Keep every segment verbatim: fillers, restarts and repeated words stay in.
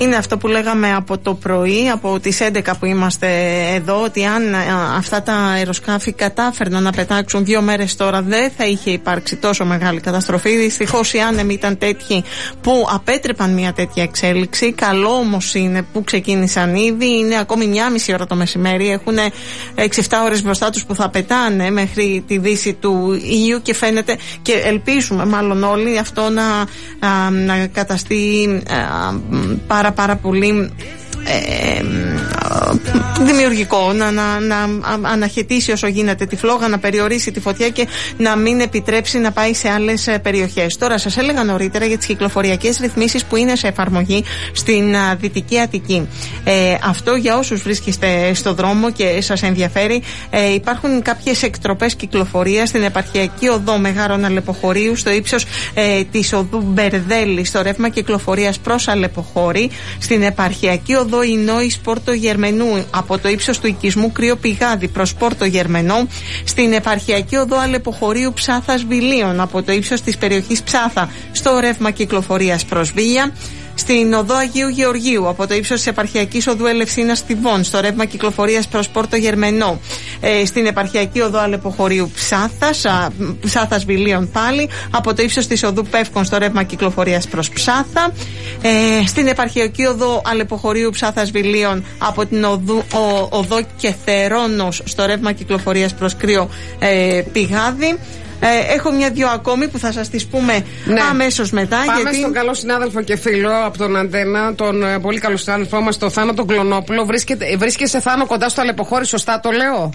είναι αυτό που λέγαμε από το πρωί, από τις έντεκα που είμαστε εδώ, ότι αν α, αυτά τα αεροσκάφη κατάφερναν να πετάξουν δύο μέρες τώρα, δεν θα είχε υπάρξει τόσο μεγάλη καταστροφή. Δυστυχώς οι άνεμοι ήταν τέτοιοι που απέτρεπαν μια τέτοια εξέλιξη. Καλό όμως είναι που ξεκίνησαν ήδη. Είναι ακόμη μια μισή ώρα το μεσημέρι. Έχουν έξι εφτά ώρες μπροστά τους που θα πετάνε μέχρι τη δύση του ήλιου και φαίνεται, και ελπίζουμε μάλλον όλοι, αυτό να, α, να καταστεί α, πάρα πάρα πολύ Ε, δημιουργικό, να, να, να αναχαιτήσει όσο γίνεται τη φλόγα, να περιορίσει τη φωτιά και να μην επιτρέψει να πάει σε άλλες περιοχές. Τώρα σας έλεγα νωρίτερα για τις κυκλοφοριακές ρυθμίσεις που είναι σε εφαρμογή στην α, Δυτική Αττική. Ε, αυτό για όσους βρίσκεστε στο δρόμο και σας ενδιαφέρει, ε, υπάρχουν κάποιες εκτροπές κυκλοφορίας στην επαρχιακή οδό Μεγάρων Αλεποχωρίου στο ύψος ε, της οδού Μπερδέλη, στο ρεύμα κυκλοφορίας προς Αλεποχώρη, στην επαρχιακή οδό Ινόης Πόρτο Γερμενού από το ύψος του οικισμού Κρύο Πηγάδι προς Πόρτο Γερμενό, στην επαρχιακή οδό Αλεποχωρίου Ψάθας Βιλίων από το ύψος της περιοχής Ψάθα στο ρεύμα κυκλοφορίας προς Βίλια, στην οδό Αγίου Γεωργίου από το ύψος της επαρχιακής οδού Ελευσίνας Στιβών στο ρεύμα κυκλοφορίας προς Πόρτο Γερμενό, ε, στην επαρχιακή οδό Αλεποχωρίου Ψάθας, α, Ψάθας Βιλίων πάλι από το ύψος της οδού Πεύκων στο ρεύμα κυκλοφορίας προς Ψάθα, ε, στην επαρχιακή οδό Αλεποχωρίου Ψάθας Βιλίων από την οδού, ο, οδό Κεθερώνος στο ρεύμα κυκλοφορίας προς Κρύο ε, Πηγάδι. Ε, έχω μια-δυο ακόμη που θα σας τις πούμε ναι. αμέσως μετά. Πάμε γιατί... στον καλό συνάδελφο και φίλο από τον Αντένα, τον ε, πολύ καλό συνάδελφό μας, τον Θάνο τον Κλωνόπουλο. Βρίσκεται, βρίσκεσαι, Θάνο, κοντά στο Αλεποχώρι, σωστά το λέω?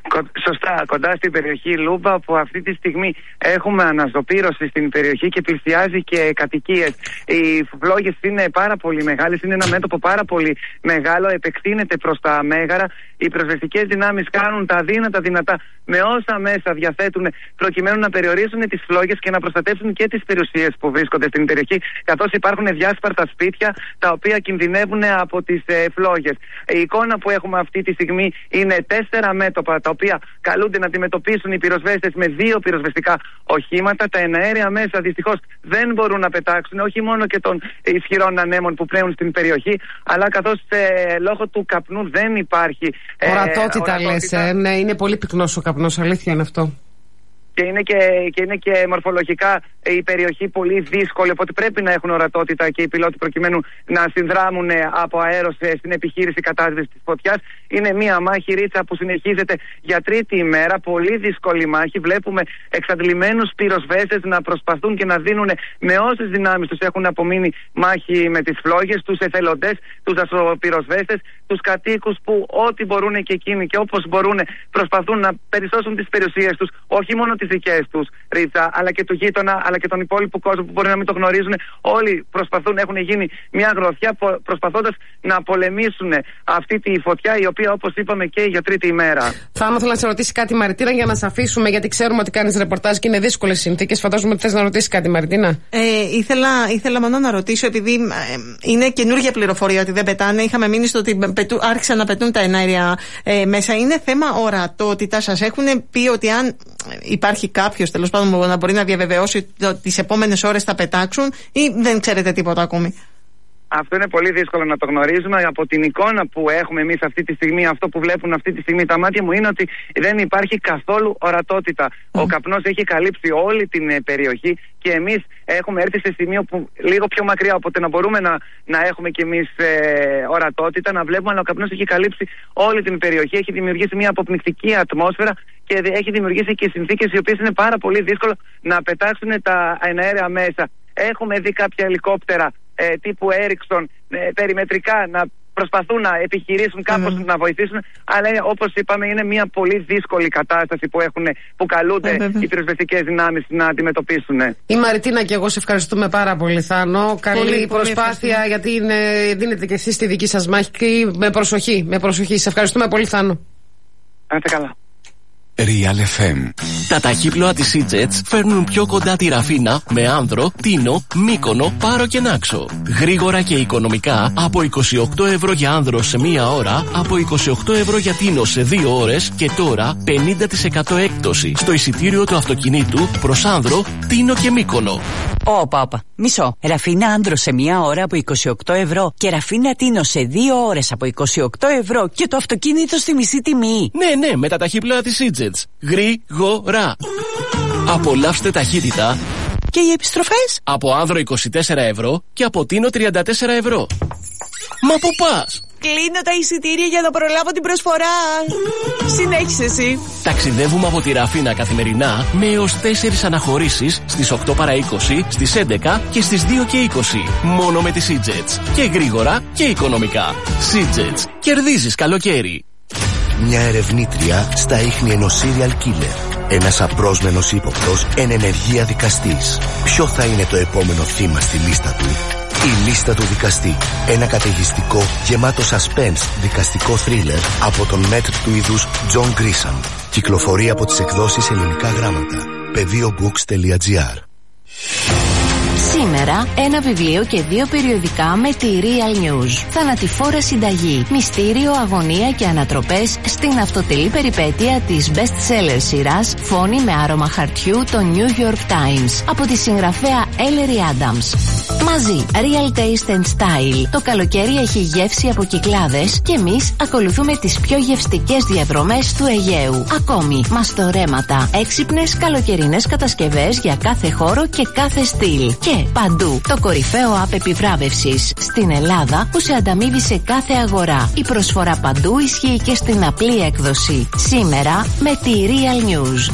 Σωστά, κοντά στην περιοχή Λούμπα, που αυτή τη στιγμή έχουμε αναζωπήρωση στην περιοχή και πλησιάζει και κατοικίες. Οι φλόγες είναι πάρα πολύ μεγάλες, είναι ένα μέτωπο πάρα πολύ μεγάλο, επεκτείνεται προς τα Μέγαρα. Οι πυροσβεστικές δυνάμεις κάνουν τα αδύνατα δυνατά με όσα μέσα διαθέτουν προκειμένου να περιορίσουν τις φλόγες και να προστατεύσουν και τις περιουσίες που βρίσκονται στην περιοχή, καθώς υπάρχουν διάσπαρτα σπίτια τα οποία κινδυνεύουν από τις ε, φλόγες. Η εικόνα που έχουμε αυτή τη στιγμή είναι τέσσερα μέτωπα τα οποία καλούνται να αντιμετωπίσουν οι πυροσβέστες με δύο πυροσβεστικά οχήματα. Τα εναέρια μέσα δυστυχώς δεν μπορούν να πετάξουν, όχι μόνο και των ισχυρών ανέμων που πλέουν στην περιοχή, αλλά καθώς ε, λόγω του καπνού δεν υπάρχει ορατότητα, ε, λες, ε, ναι, είναι πολύ πυκνός ο καπνός, αλήθεια είναι αυτό. Και είναι και, και είναι και μορφολογικά η περιοχή πολύ δύσκολη, οπότε πρέπει να έχουν ορατότητα και οι πιλότοι προκειμένου να συνδράμουν από αέρος στην επιχείρηση κατάσβεσης της φωτιάς. Είναι μια μάχη, Ρίτσα, που συνεχίζεται για τρίτη ημέρα, πολύ δύσκολη μάχη. Βλέπουμε εξαντλημένους πυροσβέστες να προσπαθούν και να δίνουν με όσες δυνάμεις τους έχουν απομείνει μάχη με τις φλόγες, τους εθελοντές, τους δασοπυροσβέστες, τους κατοίκους που ό,τι μπορούν και εκείνοι και όπως μπορούν προσπαθούν να περισσώσουν τις περιουσίες τους, όχι μόνο τις δικές τους, Ρίτσα, αλλά και του γείτονα, αλλά και τον υπόλοιπο κόσμο που μπορεί να μην το γνωρίζουν. Όλοι προσπαθούν, έχουν γίνει μια γροθιά προσπαθώντας να πολεμήσουν αυτή τη φωτιά, η οποία, όπως είπαμε, και για τρίτη ημέρα. Θα ήθελα να σε ρωτήσει κάτι, Μαριτίνα, για να σε αφήσουμε, γιατί ξέρουμε ότι κάνεις ρεπορτάζ και είναι δύσκολες συνθήκες. Φαντάζομαι ότι θες να ρωτήσεις κάτι, Μαριτίνα. Ε, ήθελα, ήθελα μόνο να ρωτήσω, επειδή ε, είναι καινούργια πληροφορία ότι δεν πετάνε. Είχαμε μείνει στο ότι πετού, άρχισαν να πετούν τα εναέρια ε, μέσα. Είναι θέμα ορατότητα. Σας έχουν πει ότι αν υπάρχει κάποιος, τέλος πάντων, να μπορεί να διαβεβαιώσει ότι τις επόμενες ώρες θα πετάξουν, ή δεν ξέρετε τίποτα ακόμη? Αυτό είναι πολύ δύσκολο να το γνωρίζουμε. Από την εικόνα που έχουμε εμείς αυτή τη στιγμή, αυτό που βλέπουν αυτή τη στιγμή τα μάτια μου είναι ότι δεν υπάρχει καθόλου ορατότητα. Mm. Ο καπνός έχει καλύψει όλη την ε, περιοχή και εμείς έχουμε έρθει σε σημείο που λίγο πιο μακριά, οπότε να μπορούμε να, να έχουμε κι εμείς ε, ορατότητα, να βλέπουμε, αλλά ο καπνός έχει καλύψει όλη την περιοχή, έχει δημιουργήσει μια αποπνικτική ατμόσφαιρα και έχει δημιουργήσει και συνθήκες οι οποίες είναι πάρα πολύ δύσκολο να πετάξουν τα εναέρια μέσα. Έχουμε δει κάποια ελικόπτερα Ε, τύπου Έριξον ε, περιμετρικά να προσπαθούν να επιχειρήσουν κάπως mm. να βοηθήσουν, αλλά όπως είπαμε είναι μια πολύ δύσκολη κατάσταση που, έχουν, που καλούνται mm. οι πυροσβεστικές δυνάμεις να αντιμετωπίσουν. Η Μαριτίνα και εγώ σε ευχαριστούμε πάρα πολύ, Θάνο. Καλή πολύ, προσπάθεια πολύ, γιατί είναι, δίνετε και εσείς τη δική σας μάχη με προσοχή, με προσοχή. Σε ευχαριστούμε πολύ, Θάνο. Να είστε καλά. Real εφ εμ. Τα ταχύπλοα της E-Jets φέρνουν πιο κοντά τη Ραφίνα με Άνδρο, Τίνο, Μύκονο, Πάρο και Νάξο. Γρήγορα και οικονομικά από είκοσι οκτώ ευρώ για Άνδρο σε μία ώρα, από είκοσι οκτώ ευρώ για Τίνο σε δύο ώρες και τώρα πενήντα τοις εκατό έκπτωση στο εισιτήριο του αυτοκινήτου προς Άνδρο, Τίνο και Μύκονο. Όπα, όπα. Μισό. Ραφίνα Άνδρο σε μία ώρα από είκοσι οκτώ ευρώ και Ραφίνα Τίνο σε δύο ώρες από είκοσι οκτώ ευρώ και το αυτοκίνητο στη μισή τιμή. Ναι, ναι, με τα ταχύπλοα της Σίτζετς. Γρήγορα. Απολαύστε ταχύτητα. Και οι επιστροφές? Από Άνδρο είκοσι τέσσερα ευρώ και από Τίνο τριάντα τέσσερα ευρώ. Μα πού πας? Κλείνω τα εισιτήρια για να προλάβω την προσφορά. Συνέχισε εσύ. Ταξιδεύουμε από τη Ραφίνα καθημερινά με έως τέσσερις αναχωρήσεις στις οκτώ παρά είκοσι, στις έντεκα και στις δύο και είκοσι. Μόνο με τη Σίτζετς. Και γρήγορα και οικονομικά. Σίτζετς. Κερδίζεις καλοκαίρι. Μια ερευνήτρια στα ίχνη ενός serial killer. Ένας απρόσμενος ύποπτος εν ενεργεία δικαστής. Ποιο θα είναι το επόμενο θύμα στη λίστα του? Η λίστα του δικαστή. Ένα καταιγιστικό, γεμάτο suspense δικαστικό θρίλερ από τον μέτρ του είδους John Grisham. Κυκλοφορεί από τις εκδόσεις Ελληνικά Γράμματα. πεδίο μπουκς τελεία τζι άρ. Σήμερα ένα βιβλίο και δύο περιοδικά με τη Real News. Θανατηφόρα συνταγή, μυστήριο, αγωνία και ανατροπές στην αυτοτελή περιπέτεια της best-seller σειράς Φόνη με άρωμα χαρτιού το New York Times από τη συγγραφέα Ellery Adams. Μαζί, Real Taste and Style. Το καλοκαίρι έχει γεύση από Κυκλάδες και εμείς ακολουθούμε τις πιο γευστικές διαδρομές του Αιγαίου. Ακόμη, μαστορέματα, έξυπνες καλοκαιρινές κατασκευές για κάθε χώρο και κάθε στυλ. Και παντού, το κορυφαίο app επιβράβευσης στην Ελλάδα που σε ανταμείβει σε κάθε αγορά. Η προσφορά παντού ισχύει και στην απλή έκδοση. Σήμερα με τη Real News.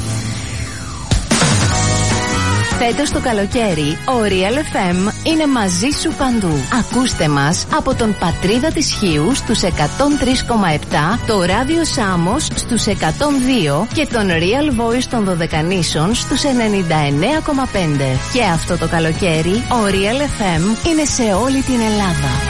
Φέτος το καλοκαίρι, ο Real εφ εμ είναι μαζί σου παντού. Ακούστε μας από τον Πατρίδα της Χίου στους εκατόν τρία κόμμα επτά, το Ράδιο Σάμος στους εκατόν δύο και τον Real Voice των Δωδεκανήσων στους ενενήντα εννέα κόμμα πέντε. Και αυτό το καλοκαίρι, ο Real εφ εμ είναι σε όλη την Ελλάδα.